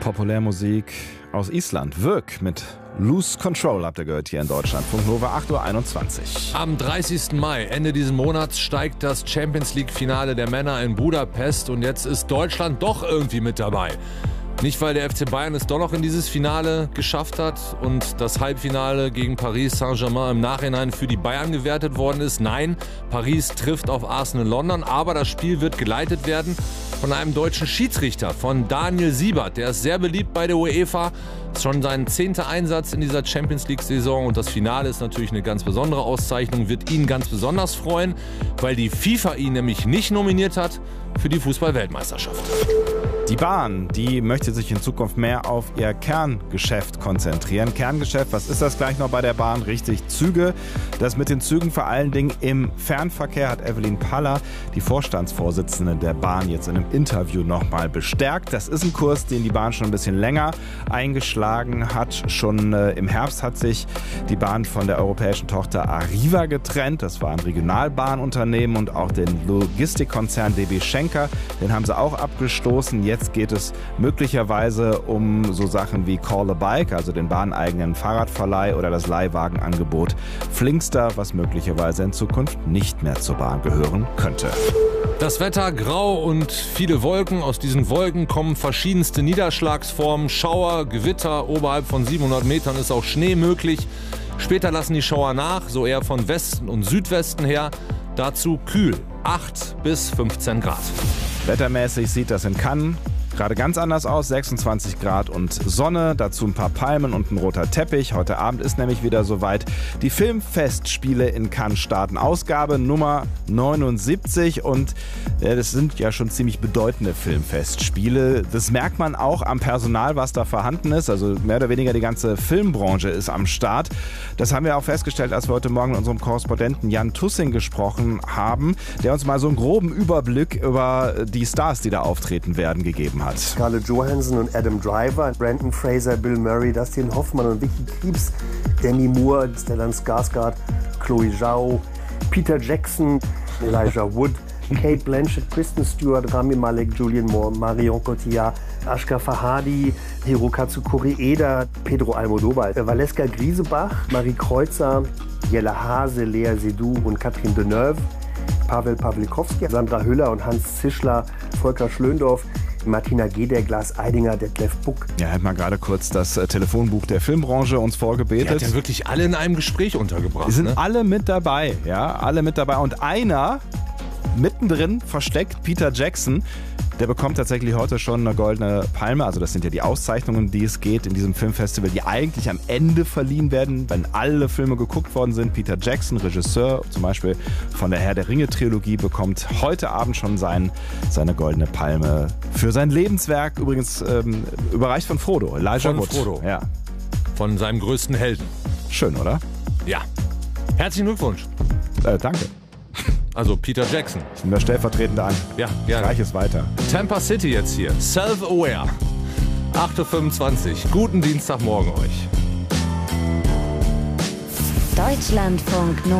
Populärmusik aus Island. Wirk mit Lose Control habt ihr gehört hier in Deutschland. Funk Nova 8:21 Uhr. Am 30. Mai, Ende dieses Monats, steigt das Champions-League-Finale der Männer in Budapest und jetzt ist Deutschland doch irgendwie mit dabei. Nicht, weil der FC Bayern es doch noch in dieses Finale geschafft hat und das Halbfinale gegen Paris Saint-Germain im Nachhinein für die Bayern gewertet worden ist. Nein, Paris trifft auf Arsenal London, aber das Spiel wird geleitet werden von einem deutschen Schiedsrichter, von Daniel Siebert. Der ist sehr beliebt bei der UEFA, ist schon sein 10. Einsatz in dieser Champions-League-Saison und das Finale ist natürlich eine ganz besondere Auszeichnung, wird ihn ganz besonders freuen, weil die FIFA ihn nämlich nicht nominiert hat für die Fußball-Weltmeisterschaft. Die Bahn, die möchte sich in Zukunft mehr auf ihr Kerngeschäft konzentrieren. Kerngeschäft, was ist das gleich noch bei der Bahn? Richtig, Züge. Das mit den Zügen vor allen Dingen im Fernverkehr hat Evelyn Paller, die Vorstandsvorsitzende der Bahn, jetzt in einem Interview nochmal bestärkt. Das ist ein Kurs, den die Bahn schon ein bisschen länger eingeschlagen hat. Schon im Herbst hat sich die Bahn von der europäischen Tochter Arriva getrennt. Das war ein Regionalbahnunternehmen und auch den Logistikkonzern DB Schenker. Den haben sie auch abgestoßen. Jetzt geht es möglicherweise um so Sachen wie Call a Bike, also den bahneigenen Fahrradverleih oder das Leihwagenangebot Flinkster, was möglicherweise in Zukunft nicht mehr zur Bahn gehören könnte. Das Wetter grau und viele Wolken. Aus diesen Wolken kommen verschiedenste Niederschlagsformen, Schauer, Gewitter. Oberhalb von 700 Metern ist auch Schnee möglich. Später lassen die Schauer nach, so eher von Westen und Südwesten her. Dazu kühl, 8 bis 15 Grad. Wettermäßig sieht das in Cannes gerade ganz anders aus, 26 Grad und Sonne, dazu ein paar Palmen und ein roter Teppich. Heute Abend ist nämlich wieder soweit. Die Filmfestspiele in Cannes starten. Ausgabe Nummer 79 und das sind ja schon ziemlich bedeutende Filmfestspiele. Das merkt man auch am Personal, was da vorhanden ist. Also mehr oder weniger die ganze Filmbranche ist am Start. Das haben wir auch festgestellt, als wir heute Morgen mit unserem Korrespondenten Jan Tussing gesprochen haben, der uns mal so einen groben Überblick über die Stars, die da auftreten werden, gegeben hat. Scarlett Johansson und Adam Driver, Brendan Fraser, Bill Murray, Dustin Hoffmann und Vicky Krieps, Demi Moore, Stellan Skarsgård, Chloe Zhao, Peter Jackson, Elijah Wood, Kate Blanchett, Kristen Stewart, Rami Malek, Julianne Moore, Marion Cotillard, Ashghar Farhadi, Hirokazu Koreeda, Pedro Almodovar, Valeska Griesebach, Marie Kreuzer, Jelle Hase, Lea Seydoux und Catherine Deneuve, Pavel Pawlikowski, Sandra Hüller und Hans Zischler, Volker Schlöndorff, Martina Geder, Glas Eidinger, Detlef Buck. Ja, hat mal gerade kurz das Telefonbuch der Filmbranche uns vorgebetet. Die hat ja wirklich alle in einem Gespräch untergebracht. Die sind alle mit dabei, ja, alle mit dabei. Und einer mittendrin versteckt, Peter Jackson, der bekommt tatsächlich heute schon eine goldene Palme. Also das sind ja die Auszeichnungen, die es geht in diesem Filmfestival, die eigentlich am Ende verliehen werden, wenn alle Filme geguckt worden sind. Peter Jackson, Regisseur zum Beispiel von der Herr der Ringe-Trilogie, bekommt heute Abend schon seine goldene Palme für sein Lebenswerk. Übrigens überreicht von Frodo, Elijah Wood. Von Frodo, ja. Von seinem größten Helden. Schön, oder? Ja. Herzlichen Glückwunsch. Danke. Also Peter Jackson. Ich nehme das stellvertretend an. Ja, Ich gerne. reiche es weiter. Tampa City jetzt hier. Self-Aware. 8:25 Uhr. Guten Dienstagmorgen euch. Deutschlandfunk